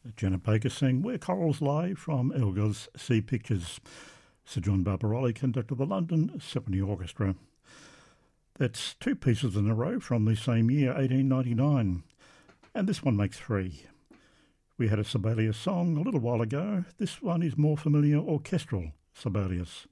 Janet Baker sang Where Corals Lie from Elgar's Sea Pictures. Sir John Barbaroli conducted the London Symphony Orchestra. That's two pieces in a row from the same year, 1899. And this one makes three. We had a Sibelius song a little while ago. This one is more familiar orchestral Sibelius.